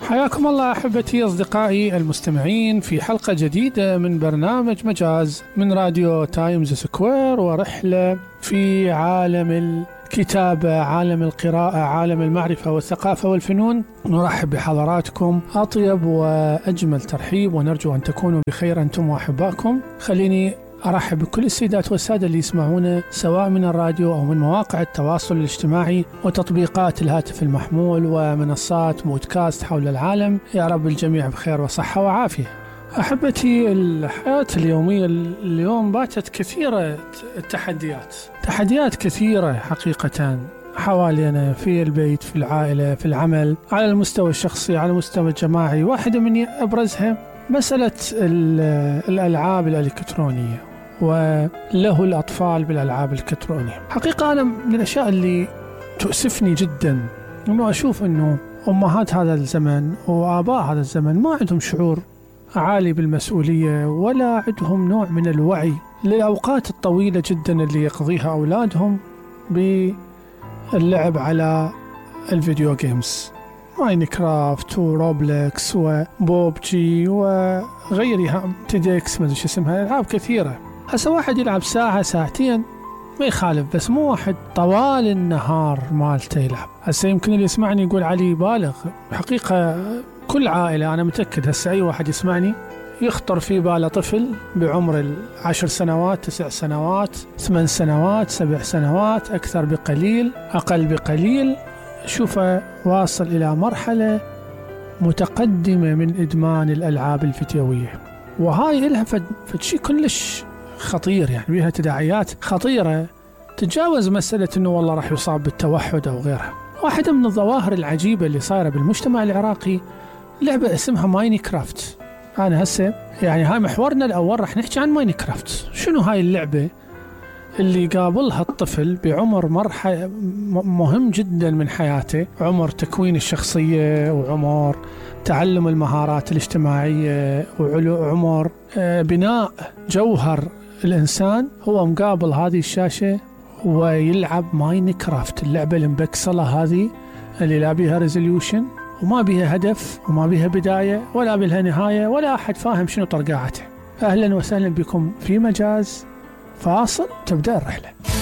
حياكم الله أحبتي أصدقائي المستمعين في حلقة جديدة من برنامج مجاز من راديو تايمز سكوير، ورحلة في عالم الكتابة، عالم القراءة، عالم المعرفة والثقافة والفنون. نرحب بحضراتكم أطيب وأجمل ترحيب، ونرجو أن تكونوا بخير أنتم وأحبائكم. خليني أرحب بكل السيدات والسادة اللي يسمعونا سواء من الراديو أو من مواقع التواصل الاجتماعي وتطبيقات الهاتف المحمول ومنصات بودكاست حول العالم. يا رب الجميع بخير وصحة وعافية. أحبتي، الحياة اليومية اليوم باتت كثيرة تحديات كثيرة حقيقة حوالينا، في البيت، في العائلة، في العمل، على المستوى الشخصي، على المستوى الجماعي. واحدة من أبرزها مسألة الألعاب الإلكترونية وله الأطفال بالألعاب الإلكترونية. حقيقة أنا من الأشياء اللي تؤسفني جدا أنه أشوف أنه أمهات هذا الزمن وآباء هذا الزمن ما عندهم شعور عالي بالمسؤولية، ولا عندهم نوع من الوعي للأوقات الطويلة جدا اللي يقضيها أولادهم باللعب على الفيديو جيمز، ماينكرافت وروبلكس وبوبجي وغيرها، تيدكس ما ادري شو اسمها، العاب كثيره. هسه واحد يلعب ساعه ساعتين ما يخالف، بس مو واحد طوال النهار مالته يلعب. هسه يمكن اللي يسمعني يقول علي بالغ. حقيقه كل عائله، انا متاكد هسه اي واحد يسمعني يخطر في باله طفل بعمر 10 سنوات، 9 سنوات، 8 سنوات، 7 سنوات، اكثر بقليل اقل بقليل، شوفه واصل إلى مرحلة متقدمة من إدمان الألعاب الفيديوية. وهاي إلها فشي كلش خطير، يعني بيها تداعيات خطيرة تتجاوز مسألة أنه والله راح يصاب بالتوحد أو غيرها. واحدة من الظواهر العجيبة اللي صايرة بالمجتمع العراقي لعبة اسمها ماينكرافت. أنا هسه يعني هاي محورنا الأول، راح نحكي عن ماينكرافت. شنو هاي اللعبة اللي قابلها الطفل بعمر مرحلة مهم جدا من حياته، عمر تكوين الشخصية، وعمر تعلم المهارات الاجتماعية، وعمر بناء جوهر الإنسان. هو مقابل هذه الشاشة ويلعب ماينكرافت، اللعبة المبكسلة هذه اللي لا بيها ريزوليوشن وما بيها هدف وما بيها بداية ولا بيها نهاية، ولا أحد فاهم شنو طرقاعته. أهلا وسهلا بكم في مجاز، فاصل تبدأ الرحلة.